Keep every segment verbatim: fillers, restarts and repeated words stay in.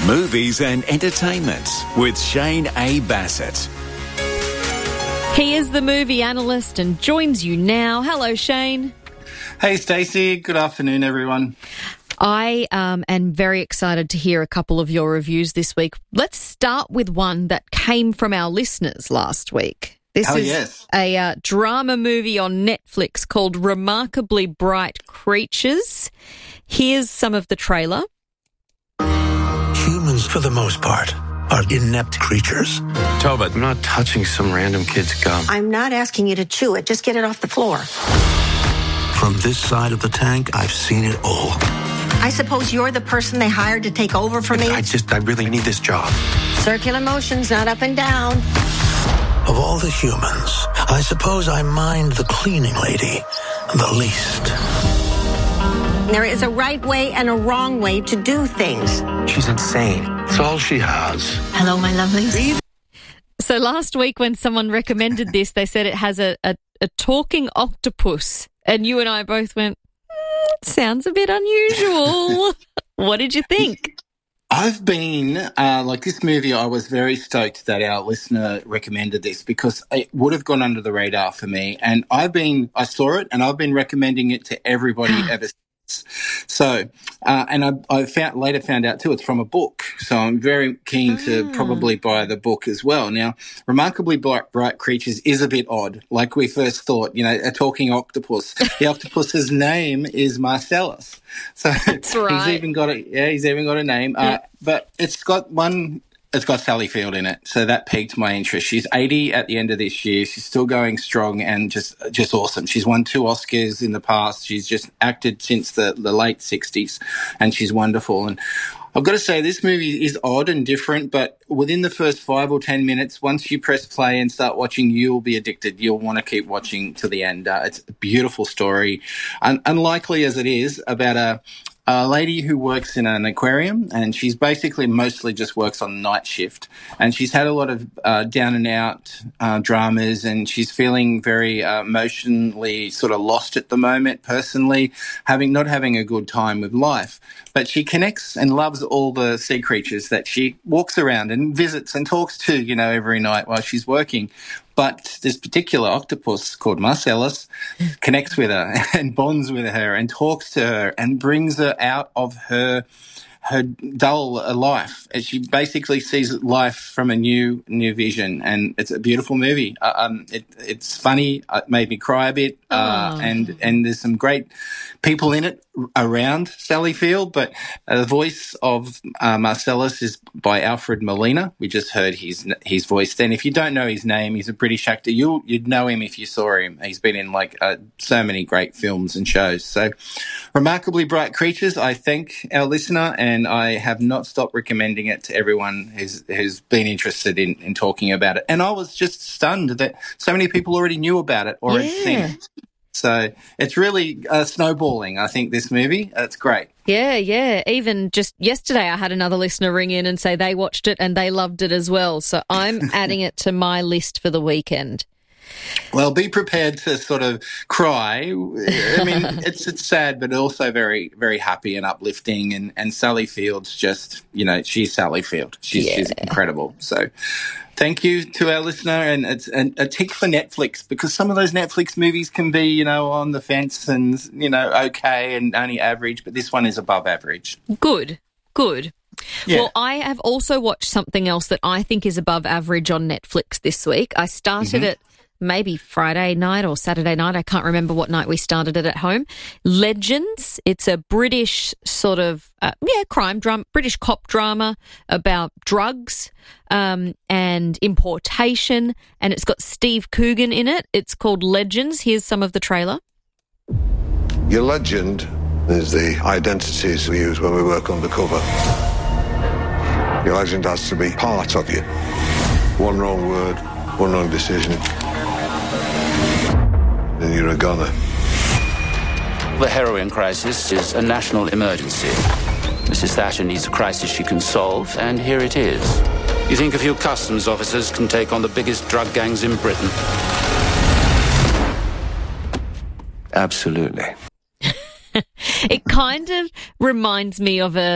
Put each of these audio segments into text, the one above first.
Movies and entertainment with Shane A. Bassett. He is the movie analyst and joins you now. Hello, Shane. Hey, Stacey. Good afternoon, everyone. I um, am very excited to hear a couple of your reviews this week. Let's start with one that came from our listeners last week. This oh, is yes. a uh, drama movie on Netflix called Remarkably Bright Creatures. Here's some of the trailer. Humans, for the most part, are inept creatures. Toba, I'm not touching some random kid's gum. I'm not asking you to chew it. Just get it off the floor. From this side of the tank, I've seen it all. I suppose you're the person they hired to take over for me? I just, I really need this job. Circular motions, not up and down. Of all the humans, I suppose I mind the cleaning lady the least. There is a right way and a wrong way to do things. She's insane. That's all she has. Hello, my lovelies. So last week when someone recommended this, they said it has a, a, a talking octopus. And you and I both went, mm, it sounds a bit unusual. What did you think? I've been, uh, like this movie, I was very stoked that our listener recommended this because it would have gone under the radar for me. And I've been, I saw it and I've been recommending it to everybody ever since. So, uh, and I, I found later found out too, it's from a book. So I'm very keen to probably buy the book as well. Now, Remarkably Bright, Bright Creatures is a bit odd. Like we first thought, you know, a talking octopus. The octopus's name is Marcellus. So That's right. he's even got a, yeah, he's even got a name. Uh, but it's got one. It's got Sally Field in it, so that piqued my interest. She's eighty at the end of this year. She's still going strong and just just awesome. She's won two Oscars in the past. She's just acted since the, the late sixties, and she's wonderful. And I've got to say, this movie is odd and different, but within the first five or ten minutes, once you press play and start watching, you'll be addicted. You'll want to keep watching to the end. Uh, it's a beautiful story, Un- unlikely as it is, about a a lady who works in an aquarium, and she's basically mostly just works on night shift. And she's had a lot of uh, down and out uh, dramas, and she's feeling very uh, emotionally sort of lost at the moment, personally, having not having a good time with life. But she connects and loves all the sea creatures that she walks around and visits and talks to, you know, every night while she's working. But this particular octopus called Marcellus connects with her and bonds with her and talks to her and brings her out of her her dull life. And she basically sees life from a new new vision, and it's a beautiful movie. Uh, um, it, it's funny. It made me cry a bit, uh, Oh. and and there's some great people in it around Sally Field, but uh, the voice of uh, Marcellus is by Alfred Molina. We just heard his his voice then. If you don't know his name, he's a British actor. You'll, you'd know him if you saw him. He's been in like uh, so many great films and shows. So Remarkably Bright Creatures, I thank our listener, and I have not stopped recommending it to everyone who's, who's been interested in, in talking about it. And I was just stunned that so many people already knew about it or had seen Yeah. it. So it's really uh, snowballing, I think, this movie. It's great. Yeah, yeah. Even just yesterday I had another listener ring in and say they watched it and they loved it as well. So I'm adding it to my list for the weekend. Well, be prepared to sort of cry. I mean, it's it's sad, but also very, very happy and uplifting. And, and Sally Field's just, you know, she's Sally Field. She's, Yeah. she's incredible. So thank you to our listener. And it's a, a tick for Netflix, because some of those Netflix movies can be, you know, on the fence and, you know, okay and only average. But this one is above average. Good, good. Yeah. Well, I have also watched something else that I think is above average on Netflix this week. I started Mm-hmm. it maybe Friday night or Saturday night. I can't remember what night we started it at home. Legends. It's a British sort of, uh, yeah, crime drama, British cop drama about drugs um, and importation. And it's got Steve Coogan in it. It's called Legends. Here's some of the trailer. Your legend is the identities we use when we work undercover. Your legend has to be part of you. One wrong word, one wrong decision, then you're a goner. The heroin crisis is a national emergency. Missus Thatcher needs a crisis she can solve, and here it is. You think a few customs officers can take on the biggest drug gangs in Britain? Absolutely. It kind of reminds me of a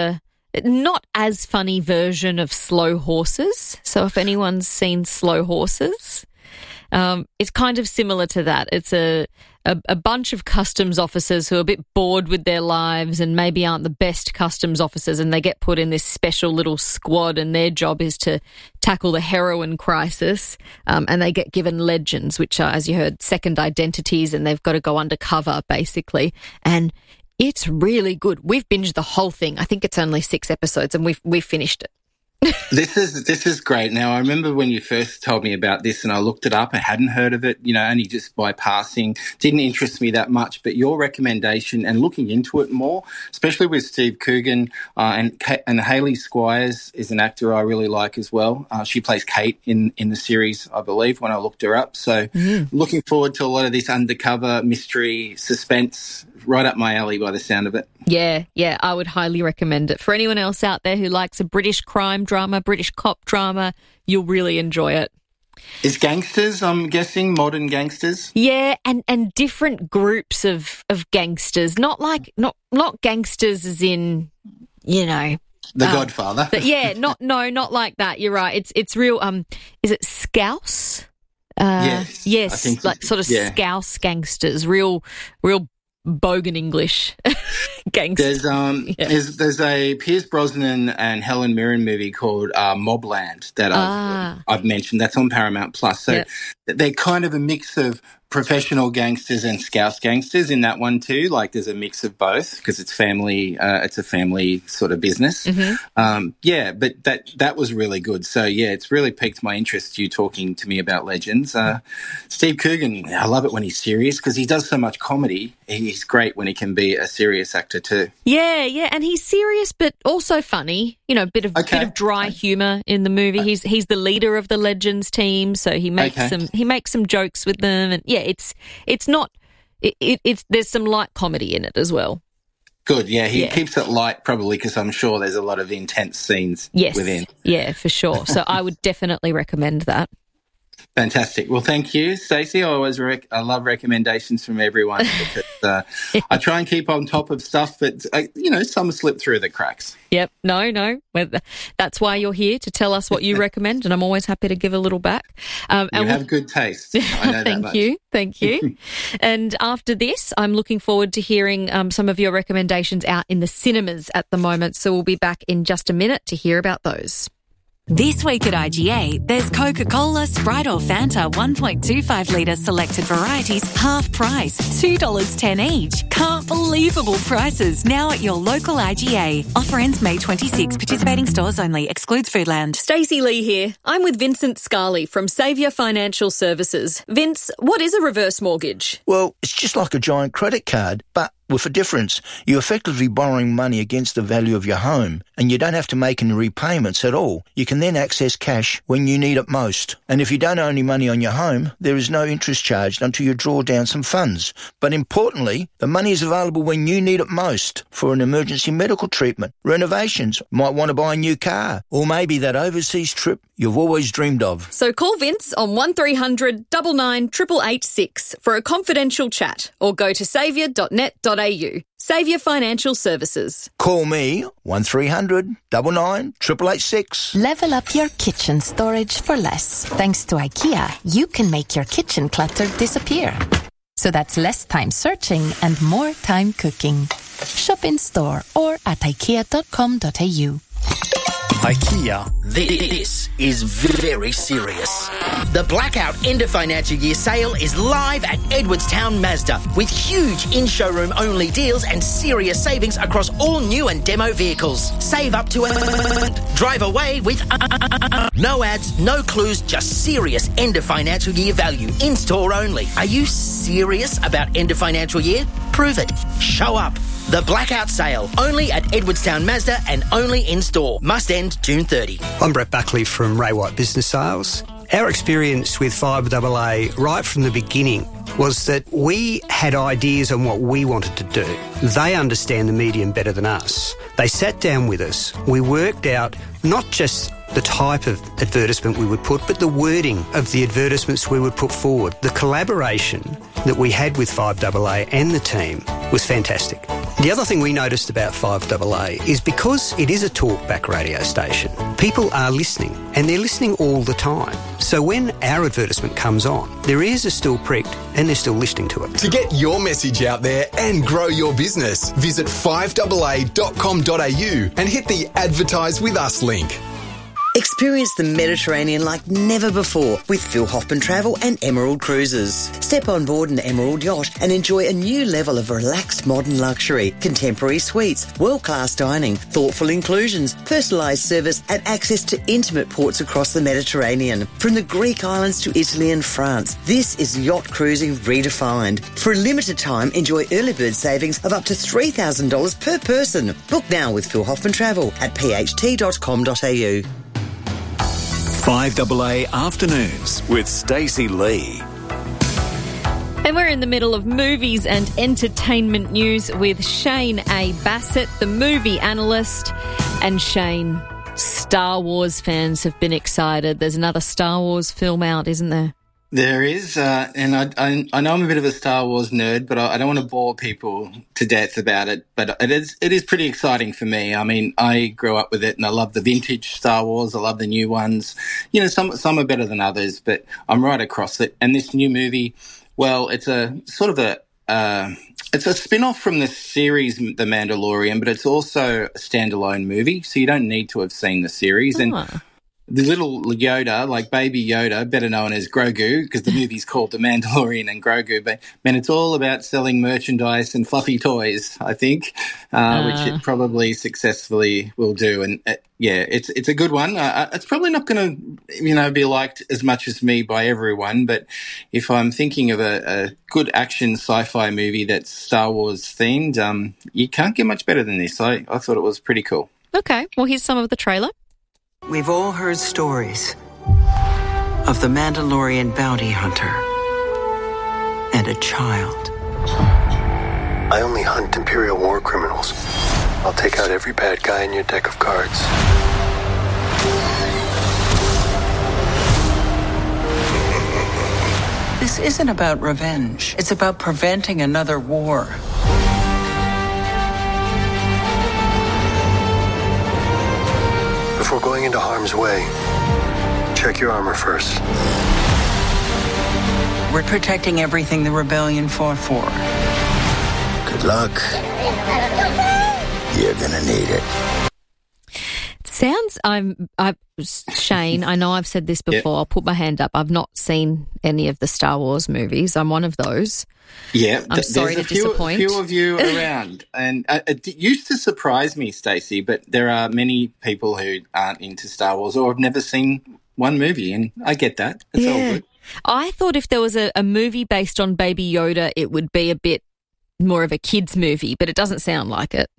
not as funny version of Slow Horses. So if anyone's seen Slow Horses, um, it's kind of similar to that. It's a, a, a bunch of customs officers who are a bit bored with their lives and maybe aren't the best customs officers, and they get put in this special little squad, and their job is to tackle the heroin crisis, um, and they get given legends, which are, as you heard, second identities, and they've got to go undercover, basically. And it's really good. We've binged the whole thing. I think it's only six episodes, and we've we've finished it. This is this is great. Now, I remember when you first told me about this, and I looked it up. I hadn't heard of it, you know, only just by passing. Didn't interest me that much. But your recommendation and looking into it more, especially with Steve Coogan uh, and Ka- and Hayley Squires is an actor I really like as well. Uh, she plays Kate in in the series, I believe, when I looked her up. So, mm-hmm. looking forward to a lot of this undercover mystery suspense. Right up my alley by the sound of it. Yeah, yeah, I would highly recommend it. For anyone else out there who likes a British crime drama, British cop drama, you'll really enjoy it. Is gangsters, I'm guessing, modern gangsters? Yeah, and, and different groups of, of gangsters. Not like, not not gangsters as in, you know... The um, Godfather. But yeah, not no, not like that. You're right. It's it's real, um, is it Scouse? Uh, yes. Yes, I think like sort of yeah. Scouse gangsters, real, real... bogan English gangster. There's um yeah. there's, there's a Pierce Brosnan and Helen Mirren movie called uh, Mobland that ah. I've, I've mentioned. That's on Paramount Plus. So yep. they're kind of a mix of professional gangsters and Scouse gangsters in that one too. Like there's a mix of both because it's family. Uh, it's a family sort of business. Mm-hmm. Um, yeah, but that that was really good. So yeah, it's really piqued my interest. You talking to me about legends. Uh, Steve Coogan, I love it when he's serious because he does so much comedy. He's great when he can be a serious actor too. Yeah, yeah, and he's serious but also funny. You know, a bit of okay. bit of dry humour in the movie. He's he's the leader of the Legends team, so he makes okay. some he makes some jokes with them, and yeah, it's it's not it, it it's there's some light comedy in it as well. Good, yeah, he yeah. keeps it light probably because I'm sure there's a lot of intense scenes yes. within. Yeah, for sure. So I would definitely recommend that. Fantastic. Well, thank you, Stacey. I always rec- I love recommendations from everyone because uh, I try and keep on top of stuff, but, uh, you know, some slip through the cracks. Yep. No, no. That's why you're here, to tell us what you recommend, and I'm always happy to give a little back. Um, you and have we'll... good taste. I know Thank that much. you. Thank you. And after this, I'm looking forward to hearing um, some of your recommendations out in the cinemas at the moment, so we'll be back in just a minute to hear about those. This week at I G A, there's Coca-Cola, Sprite or Fanta one point two five litre selected varieties, half price, two dollars ten each. Can't believable prices now at your local I G A. Offer ends May twenty-sixth. Participating stores only. Excludes Foodland. Stacey Lee here. I'm with Vincent Scarley from Saviour Financial Services. Vince, what is a reverse mortgage? Well, it's just like a giant credit card, but with a difference. You're effectively borrowing money against the value of your home, and you don't have to make any repayments at all. You can then access cash when you need it most. And if you don't owe any money on your home, there is no interest charged until you draw down some funds. But importantly, the money is available when you need it most for an emergency medical treatment, renovations, might want to buy a new car, or maybe that overseas trip you've always dreamed of. So call Vince on one three hundred nine nine eight eight eight six for a confidential chat, or go to saviour dot net dot a u. Saviour Financial Services. Call me one three hundred nine nine eight eight eight six. Level up your kitchen storage for less. Thanks to IKEA, you can make your kitchen clutter disappear. So that's less time searching and more time cooking. Shop in store or at ikea dot com dot a u. IKEA. This is very serious. The Blackout End of Financial Year sale is live at Edwardstown Mazda with huge in-showroom only deals and serious savings across all new and demo vehicles. Save up to a... Drive away with... No ads, no clues, just serious end of financial year value. In-store only. Are you serious about end of financial year? Prove it. Show up. The Blackout Sale, only at Edwardstown Mazda and only in-store. Must end June thirtieth. I'm Brett Buckley from Ray White Business Sales. Our experience with Fibre A A right from the beginning was that we had ideas on what we wanted to do. They understand the medium better than us. They sat down with us. We worked out not just the type of advertisement we would put, but the wording of the advertisements we would put forward. The collaboration that we had with Fibre A A and the team was fantastic. The other thing we noticed about five A A is because it is a talkback radio station, people are listening, and they're listening all the time. So when our advertisement comes on, their ears are still pricked and they're still listening to it. To get your message out there and grow your business, visit five A A dot com dot a u and hit the Advertise With Us link. Experience the Mediterranean like never before with Phil Hoffman Travel and Emerald Cruises. Step on board an Emerald yacht and enjoy a new level of relaxed modern luxury, contemporary suites, world-class dining, thoughtful inclusions, personalised service and access to intimate ports across the Mediterranean. From the Greek islands to Italy and France, this is yacht cruising redefined. For a limited time, enjoy early bird savings of up to three thousand dollars per person. Book now with Phil Hoffman Travel at p h t dot com dot a u. five A A Afternoons with Stacey Lee. And we're in the middle of movies and entertainment news with Shane A. Bassett, the movie analyst. And Shane, Star Wars fans have been excited. There's another Star Wars film out, isn't there? There is, uh, and I, I, I know I'm a bit of a Star Wars nerd, but I, I don't want to bore people to death about it. But it is, it is pretty exciting for me. I mean, I grew up with it, and I love the vintage Star Wars. I love the new ones. You know, some some are better than others, but I'm right across it. And this new movie, well, it's a sort of a uh, it's a spin-off from the series The Mandalorian, but it's also a standalone movie, so you don't need to have seen the series. And Oh. the little Yoda, like Baby Yoda, better known as Grogu, because the movie's called The Mandalorian and Grogu, but, man, it's all about selling merchandise and fluffy toys, I think, uh, Uh. which it probably successfully will do. And, uh, yeah, it's it's a good one. Uh, it's probably not going to, you know, be liked as much as me by everyone, but if I'm thinking of a, a good action sci-fi movie that's Star Wars themed, um, you can't get much better than this. I, I thought it was pretty cool. Okay, well, here's some of the trailer. We've all heard stories of the Mandalorian bounty hunter and a child. I only hunt Imperial war criminals. I'll take out every bad guy in your deck of cards. This isn't about revenge. It's about preventing another war. Before going into harm's way, check your armor first. We're protecting everything the rebellion fought for. Good luck. You're gonna need it. Sounds, I'm, I, Shane, I know I've said this before. I'll put my hand up. I've not seen any of the Star Wars movies. I'm one of those. Yeah, I'm th- sorry there's to a few, disappoint. few of you around, and uh, it used to surprise me, Stacey. But there are many people who aren't into Star Wars or have never seen one movie, and I get that. It's all Yeah. good. I thought if there was a, a movie based on Baby Yoda, it would be a bit more of a kids' movie, but it doesn't sound like it.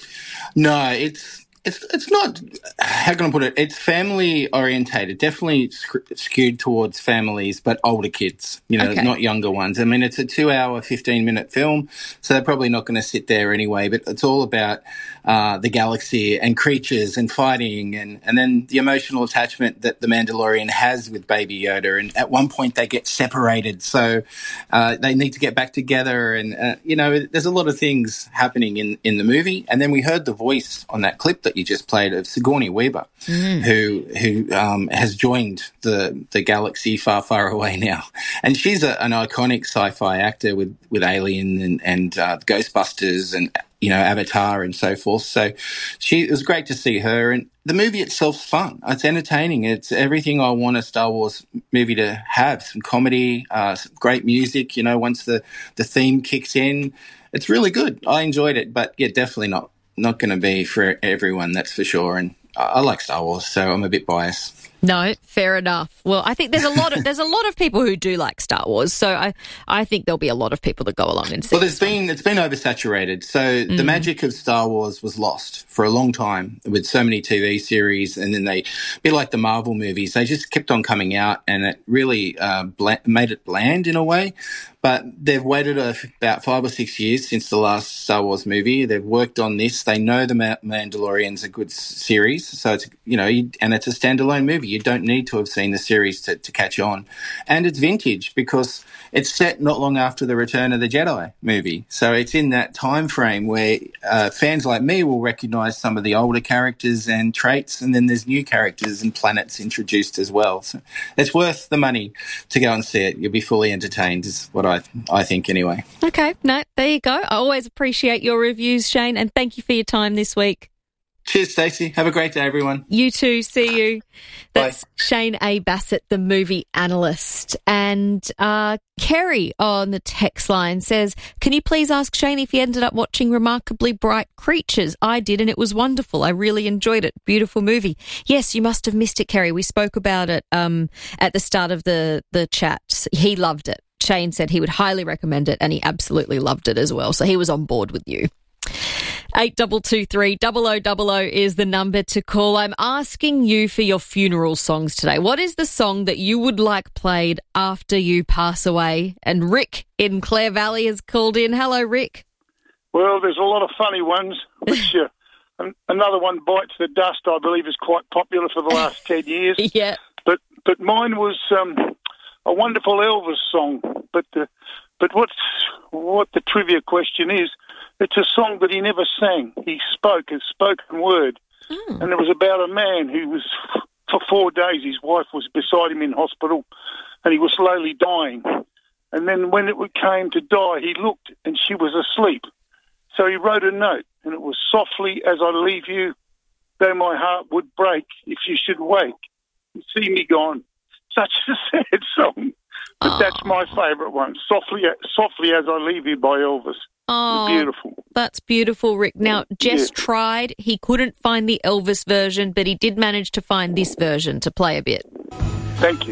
No, it's it's it's not. How can I put it? It's family orientated. Definitely sc- skewed towards families, but older kids. You know, Okay. not younger ones. I mean, it's a two-hour, fifteen-minute film, so they're probably not going to sit there anyway. But it's all about uh, the galaxy and creatures and fighting, and and then the emotional attachment that the Mandalorian has with Baby Yoda. And at one point, they get separated, so uh, they need to get back together. And uh, you know, there's a lot of things happening in in the movie. And then we heard the voice on that clip that you just played of Sigourney Weaver, Mm. who who um, has joined the the galaxy far, far away now, and she's a, an iconic sci-fi actor with with Alien and and uh, Ghostbusters and you know Avatar and so forth. So she it was great to see her, and the movie itself's fun. It's entertaining. It's everything I want a Star Wars movie to have: some comedy, uh, some great music. You know, once the the theme kicks in, it's really good. I enjoyed it, but yeah, definitely not. Not going to be for everyone, that's for sure. And I, I like Star Wars, so I'm a bit biased. No, fair enough. Well, I think there's a lot of there's a lot of people who do like Star Wars, so I I think there'll be a lot of people that go along and see. Well, there's been it's been oversaturated, so the Mm. magic of Star Wars was lost for a long time with so many T V series, and then they, a bit like the Marvel movies, they just kept on coming out, and it really uh, bla- made it bland in a way. But they've waited a, about five or six years since the last Star Wars movie. They've worked on this. They know the Ma- Mandalorian's a good s- series, so it's you know, you, and it's a standalone movie. You don't need to have seen the series to, to catch on. And it's vintage because it's set not long after the Return of the Jedi movie. So it's in that time frame where uh, fans like me will recognise some of the older characters and traits, and then there's new characters and planets introduced as well. So it's worth the money to go and see it. You'll be fully entertained is what I I think anyway. Okay, no, there you go. I always appreciate your reviews, Shane, and thank you for your time this week. Cheers, Stacey. Have a great day, everyone. You too. See you. That's Bye. Shane A. Bassett, the movie analyst. And uh, Kerry on the text line says, can you please ask Shane if he ended up watching Remarkably Bright Creatures? I did, and it was wonderful. I really enjoyed it. Beautiful movie. Yes, you must have missed it, Kerry. We spoke about it um, at the start of the, the chat. He loved it. Shane said he would highly recommend it, and he absolutely loved it as well. So he was on board with you. eight two two three, double oh double oh is the number to call. I'm asking you for your funeral songs today. What is the song that you would like played after you pass away? And Rick in Clare Valley has called in. Hello, Rick. Well, there's a lot of funny ones, which uh, an- another one, Bites the Dust, I believe is quite popular for the last ten years. Yeah. But but mine was um, a wonderful Elvis song. But the, but what's, what the trivia question is, it's a song that he never sang. He spoke, a spoken word. Mm. And it was about a man who was, for four days, his wife was beside him in hospital, and he was slowly dying. And then when it came to die, he looked, and she was asleep. So he wrote a note, and it was, softly as I leave you, though my heart would break, if you should wake and see me gone. Such a sad song. But Aww. That's my favourite one, Softly Softly As I Leave You by Elvis. Oh, beautiful. That's beautiful, Rick. Now, Jess yeah. tried. He couldn't find the Elvis version, but he did manage to find this version to play a bit. Thank you.